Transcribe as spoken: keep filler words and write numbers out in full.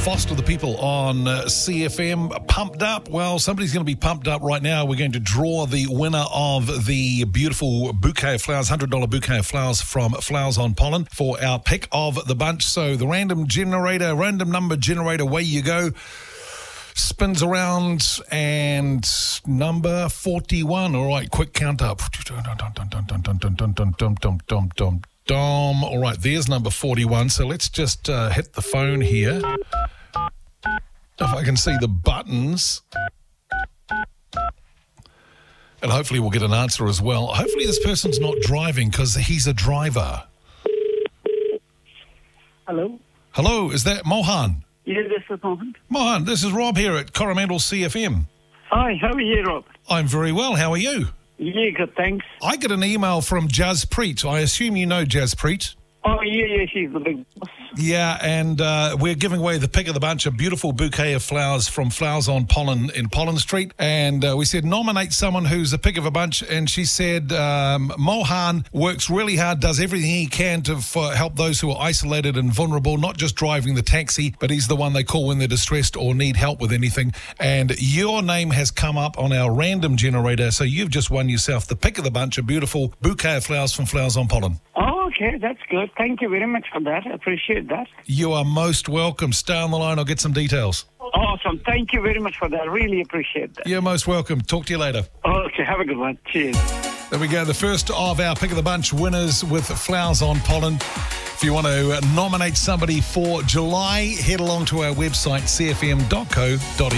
Foster the people on uh, C F M. Pumped up? Well, somebody's going to be pumped up right now. We're going to draw the winner of the beautiful bouquet of flowers, one hundred dollars bouquet of flowers from Flowers on Pollen for our pick of the bunch. So the random generator, random number generator, away you go. Spins around and number forty-one. All right, quick count up. Dom. All right, there's number forty-one. So let's just uh, hit the phone here. If I can see the buttons. And hopefully we'll get an answer as well. Hopefully this person's not driving because he's a driver. Hello? Hello, is that Mohan? Yeah, this is Mohan. Mohan, this is Rob here at Coromandel C F M. Hi, how are you, Rob? I'm very well. How are you? Yeah, good, thanks. I get an email from Jaspreet. I assume you know Jaspreet. Oh, yeah, yeah, she's the big boss. Yeah, and uh, we're giving away the pick of the bunch, a beautiful bouquet of flowers from Flowers on Pollen in Pollen Street. And uh, we said, nominate someone who's a pick of a bunch. And she said, um, Mohan works really hard, does everything he can to for help those who are isolated and vulnerable, not just driving the taxi, but he's the one they call when they're distressed or need help with anything. And your name has come up on our random generator. So you've just won yourself the pick of the bunch, a beautiful bouquet of flowers from Flowers on Pollen. Oh, okay, that's good. Thank you very much for that. I appreciate that. You are most welcome. Stay on the line. I'll get some details. Awesome. Thank you very much for that. I really appreciate that. You're most welcome. Talk to you later. Okay, have a good one. Cheers. There we go. The first of our Pick of the Bunch winners with Flowers on Pollen. If you want to nominate somebody for July, head along to our website, c f m dot co dot n z.